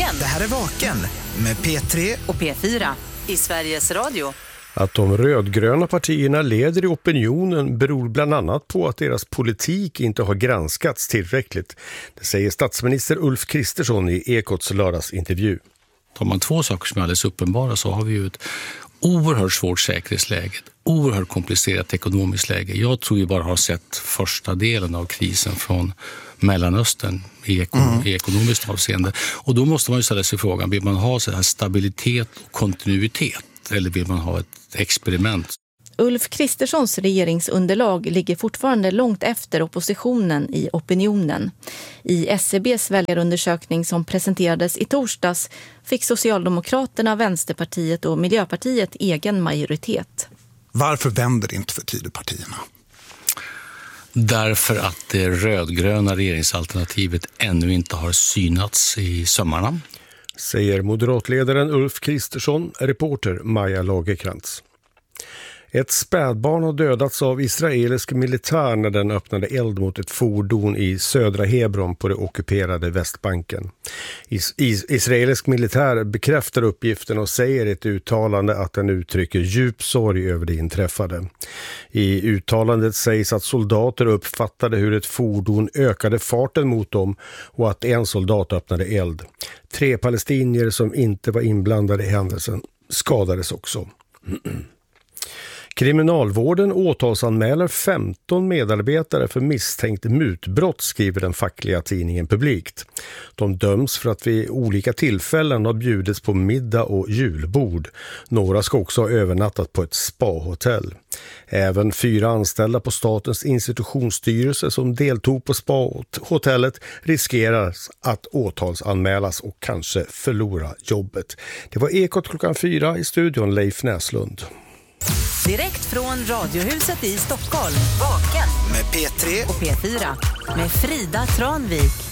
Vaken. Det här är Vaken med P3 och P4 i Sveriges Radio. Att de rödgröna partierna leder i opinionen beror bland annat på att deras politik inte har granskats tillräckligt. Det säger statsminister Ulf Kristersson i Ekots lördagsintervju. Tar man två saker som är alldeles uppenbara så har vi ju ett oerhört svårt säkerhetsläge, ett oerhört komplicerat ekonomiskt läge. Jag tror ju bara har sett första delen av krisen från Mellanöstern i ekonomiskt avseende. Och då måste man ju ställa sig frågan, vill man ha så här stabilitet och kontinuitet eller vill man ha ett experiment? Ulf Kristerssons regeringsunderlag ligger fortfarande långt efter oppositionen i opinionen. I SCBs väljarundersökning som presenterades i torsdags fick Socialdemokraterna, Vänsterpartiet och Miljöpartiet egen majoritet. Varför vänder inte för Tidöpartierna? Därför att det rödgröna regeringsalternativet ännu inte har synats i sömmarna. Säger moderatledaren Ulf Kristersson, reporter Maja Lagerkrantz. Ett spädbarn har dödats av israelisk militär när den öppnade eld mot ett fordon i södra Hebron på det ockuperade Västbanken. Israelisk militär bekräftar uppgiften och säger i ett uttalande att den uttrycker djup sorg över det inträffade. I uttalandet sägs att soldater uppfattade hur ett fordon ökade farten mot dem och att en soldat öppnade eld. 3 palestinier som inte var inblandade i händelsen skadades också. Kriminalvården åtalsanmäler 15 medarbetare för misstänkt mutbrott, skriver den fackliga tidningen Publikt. De döms för att vid olika tillfällen har bjudits på middag och julbord. Några ska också ha övernattat på ett spahotell. Även 4 anställda på Statens institutionsstyrelse som deltog på spahotellet riskerar att åtalsanmälas och kanske förlora jobbet. Det var Ekot klockan 4 i studion, Leif Näslund. Direkt från Radiohuset i Stockholm. Vaken med P3 och P4 med Frida Tranvik.